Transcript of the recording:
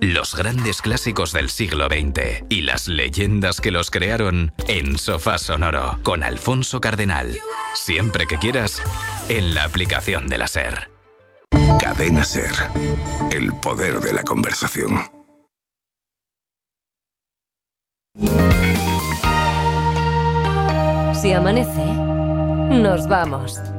Los grandes clásicos del siglo XX y las leyendas que los crearon en Sofá Sonoro con Alfonso Cardenal. Siempre que quieras, en la aplicación de la SER. Cadena SER. El poder de la conversación. Si amanece, nos vamos.